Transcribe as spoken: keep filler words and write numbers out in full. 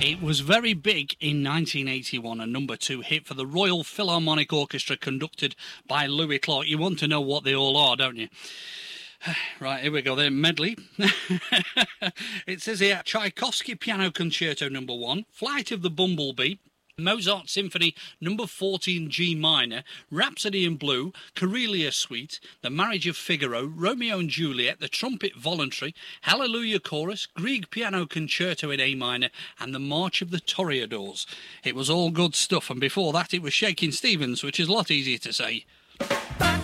It was very big in nineteen eighty-one, a number two hit for the Royal Philharmonic Orchestra conducted by Louis Clark. You want to know what they all are, don't you? Right, here we go then, medley. It says here, Tchaikovsky Piano Concerto number one, Flight of the Bumblebee, Mozart Symphony number fourteen G minor, Rhapsody in Blue, Karelia Suite, The Marriage of Figaro, Romeo and Juliet, The Trumpet Voluntary, Hallelujah Chorus, Grieg Piano Concerto in A minor, and The March of the Toreadors. It was all good stuff, and before that it was Shakin' Stevens, which is a lot easier to say.